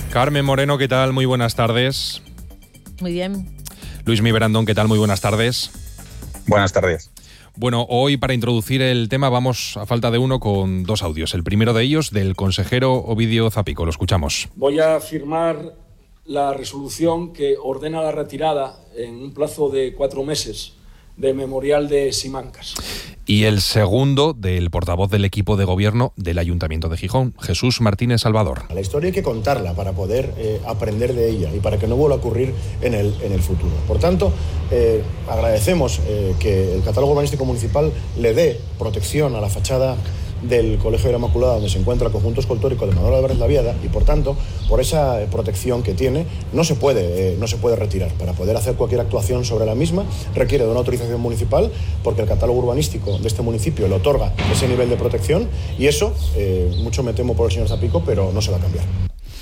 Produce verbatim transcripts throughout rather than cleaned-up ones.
Carmen Moreno, ¿qué tal? Muy buenas tardes. Muy bien. Luismi Berandón, ¿qué tal? Muy buenas tardes. Buenas tardes. Bueno, hoy para introducir el tema vamos a falta de uno con dos audios. El primero de ellos del consejero Ovidio Zapico. Lo escuchamos. Voy a firmar la resolución que ordena la retirada en un plazo de cuatro meses del memorial de Simancas. Y el segundo del portavoz del equipo de gobierno del Ayuntamiento de Gijón, Jesús Martínez Salvador. La historia hay que contarla para poder eh, aprender de ella y para que no vuelva a ocurrir en el, en el futuro. Por tanto, eh, agradecemos eh, que el catálogo urbanístico municipal le dé protección a la fachada del Colegio de la Inmaculada, donde se encuentra el conjunto escultórico de Manuel Álvarez Laviada, y por tanto, por esa protección que tiene, no se puede, eh, no se puede retirar. Para poder hacer cualquier actuación sobre la misma requiere de una autorización municipal, porque el catálogo urbanístico de este municipio le otorga ese nivel de protección, y eso, eh, mucho me temo por el señor Zapico, pero no se va a cambiar.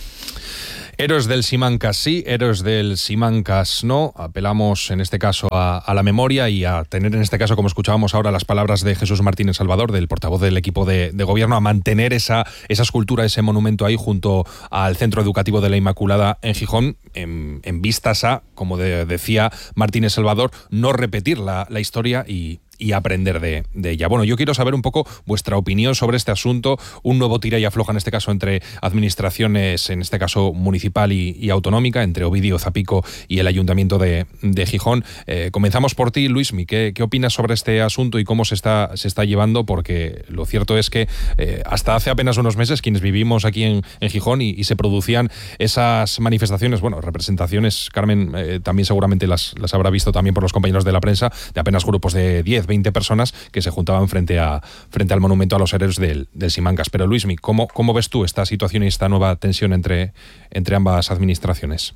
Héroes del Simancas sí, héroes del Simancas no. Apelamos en este caso a, a la memoria y a tener en este caso, como escuchábamos ahora, las palabras de Jesús Martínez Salvador, del portavoz del equipo de, de gobierno, a mantener esa, esa escultura, ese monumento ahí junto al Centro Educativo de la Inmaculada en Gijón, en, en vistas a, como de, decía Martínez Salvador, no repetir la, la historia y... y aprender de, de ella. Bueno, yo quiero saber un poco vuestra opinión sobre este asunto, un nuevo tira y afloja en este caso entre administraciones, en este caso municipal y, y autonómica, entre Ovidio Zapico y el Ayuntamiento de, de Gijón. Eh, comenzamos por ti, Luismi. ¿Qué, ¿Qué opinas sobre este asunto y cómo se está, se está llevando? Porque lo cierto es que eh, hasta hace apenas unos meses quienes vivimos aquí en, en Gijón y, y se producían esas manifestaciones, bueno, representaciones, Carmen eh, también seguramente las, las habrá visto también por los compañeros de la prensa, de apenas grupos de diez, veinte personas que se juntaban frente a frente al monumento a los héroes del, del Simancas. Pero Luismi, ¿cómo, ¿cómo ves tú esta situación y esta nueva tensión entre, entre ambas administraciones?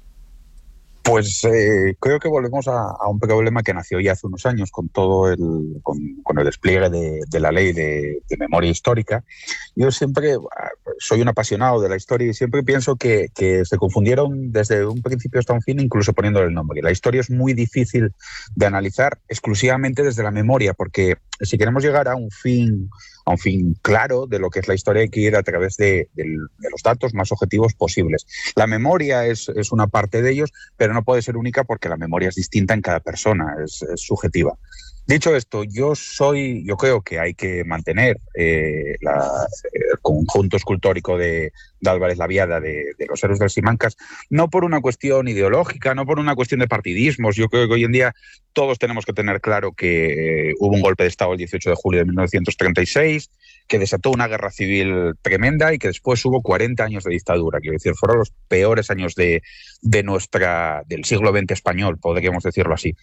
Pues eh, creo que volvemos a, a un problema que nació ya hace unos años con todo el con, con el despliegue de, de la ley de, de memoria histórica. Yo siempre soy un apasionado de la historia y siempre pienso que, que se confundieron desde un principio hasta un fin, incluso poniéndole el nombre. La historia es muy difícil de analizar exclusivamente desde la memoria, porque si queremos llegar a un fin a un fin claro de lo que es la historia, hay que ir a través de, de, de los datos más objetivos posibles. La memoria es, es una parte de ellos, pero no puede ser única porque la memoria es distinta en cada persona, es, es subjetiva. Dicho esto, yo soy, yo creo que hay que mantener eh, la, el conjunto escultórico de, de Álvarez Laviada, de, de los héroes del Simancas, no por una cuestión ideológica, no por una cuestión de partidismos. Yo creo que hoy en día todos tenemos que tener claro que eh, hubo un golpe de Estado el dieciocho de julio de mil novecientos treinta y seis, que desató una guerra civil tremenda y que después hubo cuarenta años de dictadura. Quiero decir, fueron los peores años de, de nuestra, del siglo veinte español, podríamos decirlo así.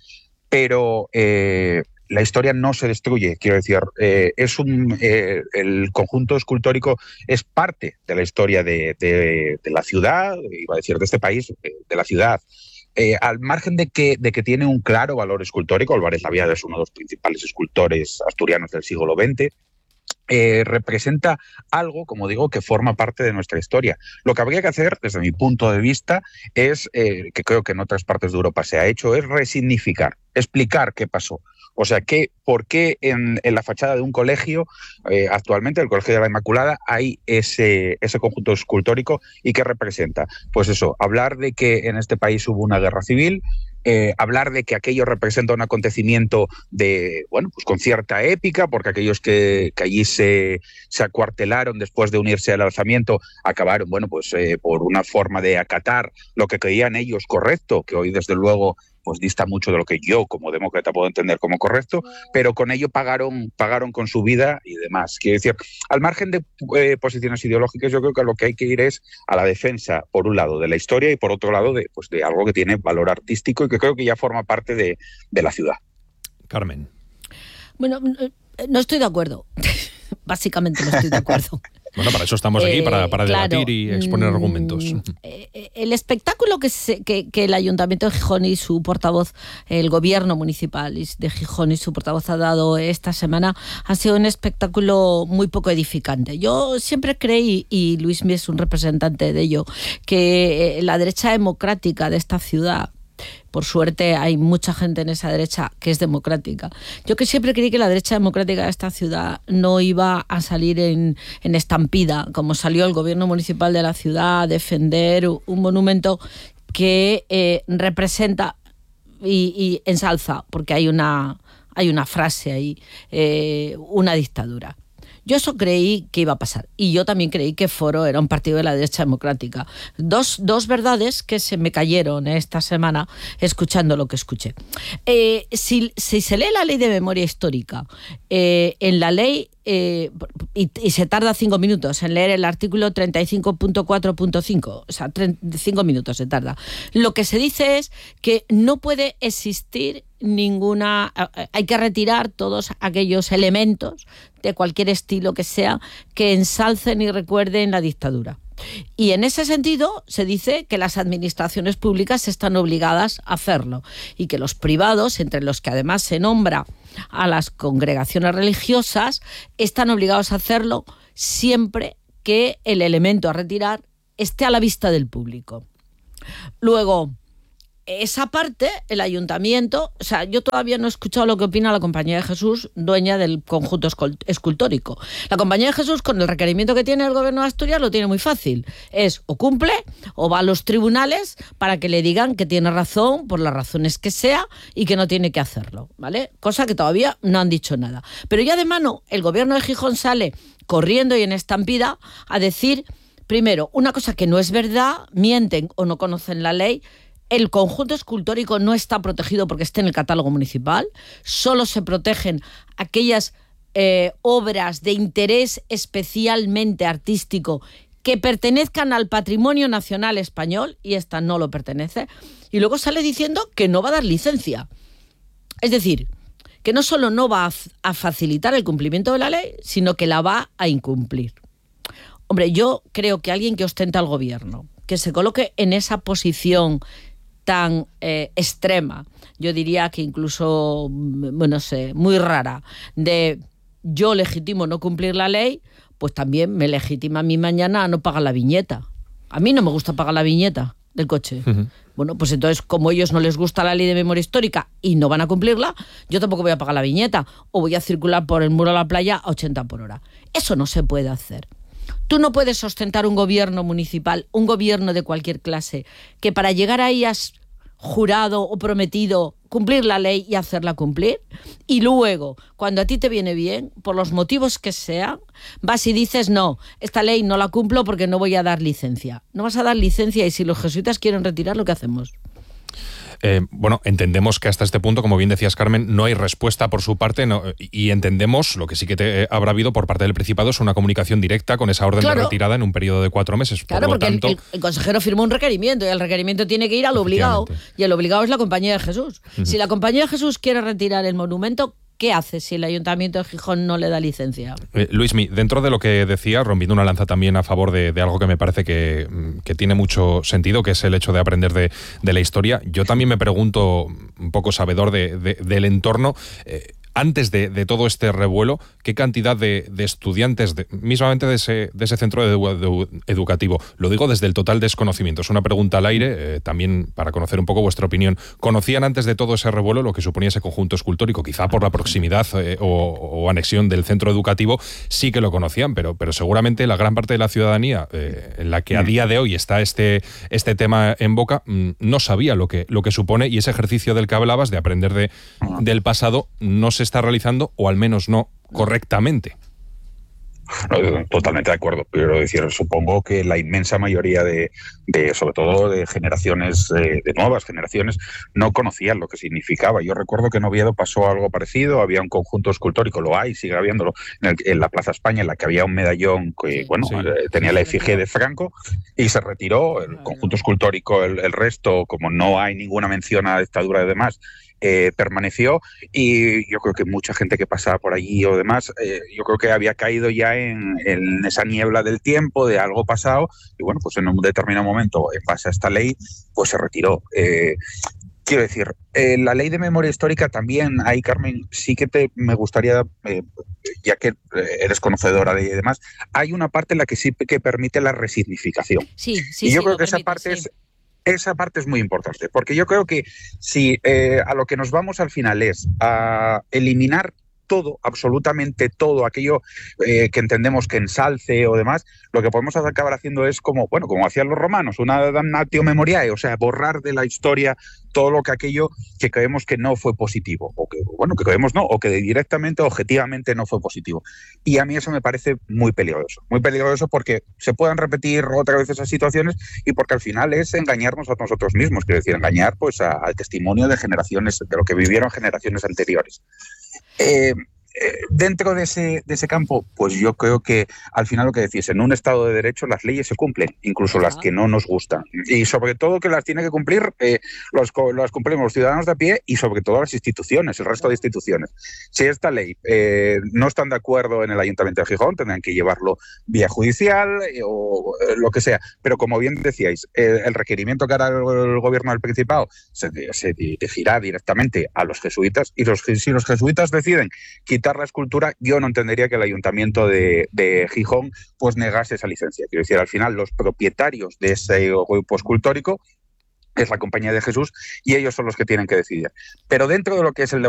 Pero eh, la historia no se destruye, quiero decir, eh, es un, eh, el conjunto escultórico es parte de la historia de, de, de la ciudad, iba a decir de este país, de la ciudad. Eh, al margen de que, de que tiene un claro valor escultórico, Álvarez Laviada es uno de los principales escultores asturianos del siglo veinte, Eh, representa algo, como digo, que forma parte de nuestra historia. Lo que habría que hacer, desde mi punto de vista, es, eh, que creo que en otras partes de Europa se ha hecho, es resignificar, explicar qué pasó. O sea, que, ¿por qué en, en la fachada de un colegio, eh, actualmente, el Colegio de la Inmaculada, hay ese, ese conjunto escultórico y qué representa? Pues eso, hablar de que en este país hubo una guerra civil, Eh, hablar de que aquello representa un acontecimiento de, bueno, pues con cierta épica, porque aquellos que, que allí se, se acuartelaron después de unirse al alzamiento acabaron, bueno, pues eh, por una forma de acatar lo que creían ellos correcto, que hoy desde luego pues dista mucho de lo que yo como demócrata puedo entender como correcto, pero con ello pagaron, pagaron con su vida y demás. Quiero decir, al margen de eh, posiciones ideológicas, yo creo que lo que hay que ir es a la defensa, por un lado, de la historia y por otro lado, de, pues, de algo que tiene valor artístico y que creo que ya forma parte de, de la ciudad. Carmen. Bueno, no estoy de acuerdo. Básicamente no estoy de acuerdo. Bueno, para eso estamos aquí, eh, para, para claro, debatir y exponer argumentos. El espectáculo que, se, que, que el Ayuntamiento de Gijón y su portavoz, el gobierno municipal de Gijón y su portavoz ha dado esta semana, ha sido un espectáculo muy poco edificante. Yo siempre creí, y Luismi es un representante de ello, que la derecha democrática de esta ciudad Por suerte hay mucha gente en esa derecha que es democrática. Yo que siempre creí que la derecha democrática de esta ciudad no iba a salir en, en estampida, como salió el gobierno municipal de la ciudad a defender un monumento que eh, representa y, y ensalza, porque hay una, hay una frase ahí, eh, una dictadura. Yo eso creí que iba a pasar. Y yo también creí que Foro era un partido de la derecha democrática. Dos, dos verdades que se me cayeron esta semana escuchando lo que escuché. Eh, si, si se lee la ley de memoria histórica, eh, en la ley, eh, y, y se tarda cinco minutos en leer el artículo treinta y cinco punto cuatro punto cinco, o sea, cinco minutos se tarda. Lo que se dice es que no puede existir ninguna, hay que retirar todos aquellos elementos de cualquier estilo que sea que ensalcen y recuerden la dictadura. Y en ese sentido se dice que las administraciones públicas están obligadas a hacerlo y que los privados, entre los que además se nombra a las congregaciones religiosas, están obligados a hacerlo siempre que el elemento a retirar esté a la vista del público. Luego, esa parte, el ayuntamiento, o sea, yo todavía no he escuchado lo que opina la Compañía de Jesús, dueña del conjunto escultórico. La Compañía de Jesús, con el requerimiento que tiene el gobierno de Asturias, lo tiene muy fácil. Es o cumple o va a los tribunales para que le digan que tiene razón, por las razones que sea, y que no tiene que hacerlo, ¿vale? Cosa que todavía no han dicho nada. Pero ya de mano, el gobierno de Gijón sale corriendo y en estampida a decir, primero, una cosa que no es verdad, mienten o no conocen la ley. El conjunto escultórico no está protegido porque esté en el catálogo municipal. Solo se protegen aquellas eh, obras de interés especialmente artístico que pertenezcan al patrimonio nacional español, y esta no lo pertenece. Y luego sale diciendo que no va a dar licencia. Es decir, que no solo no va a, a facilitar el cumplimiento de la ley, sino que la va a incumplir. Hombre, yo creo que alguien que ostenta el gobierno, que se coloque en esa posición tan eh, extrema, yo diría que incluso, bueno, sé, muy rara, de yo legitimo no cumplir la ley, pues también me legitima a mí mañana a no pagar la viñeta. A mí no me gusta pagar la viñeta del coche. Uh-huh. Bueno, pues entonces, como a ellos no les gusta la ley de memoria histórica y no van a cumplirla, yo tampoco voy a pagar la viñeta, o voy a circular por el muro de la playa a ochenta por hora. Eso no se puede hacer. Tú no puedes sustentar un gobierno municipal, un gobierno de cualquier clase, que para llegar ahí has jurado o prometido cumplir la ley y hacerla cumplir, y luego, cuando a ti te viene bien, por los motivos que sean, vas y dices, no, esta ley no la cumplo porque no voy a dar licencia. No vas a dar licencia, y si los jesuitas quieren retirar, ¿lo que hacemos? Eh, bueno, entendemos que hasta este punto, como bien decías, Carmen, no hay respuesta por su parte, no, y entendemos, lo que sí que te, eh, habrá habido por parte del Principado es una comunicación directa con esa orden claro. de retirada en un periodo de cuatro meses. Claro, por lo porque tanto, el, el, el consejero firmó un requerimiento y el requerimiento tiene que ir al obligado, y el obligado es la Compañía de Jesús. Uh-huh. Si la Compañía de Jesús quiere retirar el monumento, ¿qué hace si el Ayuntamiento de Gijón no le da licencia? Eh, Luismi, dentro de lo que decía, rompiendo una lanza también a favor de, de algo que me parece que, que tiene mucho sentido, que es el hecho de aprender de, de la historia, yo también me pregunto, un poco sabedor de, de, del entorno, eh, antes de, de todo este revuelo, ¿qué cantidad de, de estudiantes, de, mismamente de ese, de ese centro edu, edu, educativo, lo digo desde el total desconocimiento, es una pregunta al aire, eh, también para conocer un poco vuestra opinión, ¿conocían antes de todo ese revuelo lo que suponía ese conjunto escultórico? Quizá por la proximidad eh, o, o anexión del centro educativo sí que lo conocían, pero, pero seguramente la gran parte de la ciudadanía eh, en la que a día de hoy está este, este tema en boca, mmm, no sabía lo que, lo que supone, y ese ejercicio del que hablabas de aprender de, del pasado no se está realizando, o al menos no correctamente. No, totalmente de acuerdo. Quiero decir, supongo que la inmensa mayoría de, de sobre todo de generaciones, eh, de nuevas generaciones, no conocían lo que significaba. Yo recuerdo que en Oviedo pasó algo parecido, había un conjunto escultórico, lo hay, sigue habiéndolo, en, el, en la Plaza España, en la que había un medallón que, bueno, sí, eh, tenía la efigie de Franco, y se retiró el conjunto escultórico, el, el resto, como no hay ninguna mención a la dictadura y demás, Eh, permaneció, y yo creo que mucha gente que pasaba por allí o demás, eh, yo creo que había caído ya en, en esa niebla del tiempo, de algo pasado, y bueno, pues en un determinado momento, en base a esta ley, pues se retiró. Eh, quiero decir, eh, la ley de memoria histórica también, ahí, Carmen, sí que te me gustaría, eh, ya que eres conocedora de y demás, hay una parte en la que sí que permite la resignificación. Sí, sí, y yo sí, creo que permite, esa parte sí. es Esa parte es muy importante, porque yo creo que si eh, a lo que nos vamos al final es a eliminar todo, absolutamente todo aquello eh, que entendemos que ensalce o demás, lo que podemos acabar haciendo es como, bueno, como hacían los romanos, una damnatio memoriae, o sea, borrar de la historia todo lo que aquello que creemos que no fue positivo, o que, bueno, que creemos no, o que directamente, objetivamente no fue positivo. Y a mí eso me parece muy peligroso, muy peligroso porque se pueden repetir otra vez esas situaciones y porque al final es engañarnos a nosotros mismos, quiero decir, engañar pues a, al testimonio de generaciones, de lo que vivieron generaciones anteriores. Eh, eh, dentro de ese, de ese campo, pues yo creo que al final lo que decís, en un Estado de Derecho las leyes se cumplen, incluso las que no nos gustan. Y sobre todo que las tiene que cumplir, eh, los, las cumplimos los ciudadanos de a pie y sobre todo las instituciones, el resto de instituciones. Si esta ley eh, no están de acuerdo en el Ayuntamiento de Gijón, tendrán que llevarlo vía judicial eh, o eh, lo que sea. Pero como bien decíais, eh, el requerimiento que hará el, el gobierno del Principado se, se dirigirá directamente a los jesuitas y los, si los jesuitas deciden quitar la escultura, yo no entendería que el Ayuntamiento de, de Gijón pues negase esa licencia. Quiero decir, al final los propietarios de ese grupo escultórico es la Compañía de Jesús y ellos son los que tienen que decidir. Pero dentro de lo que es el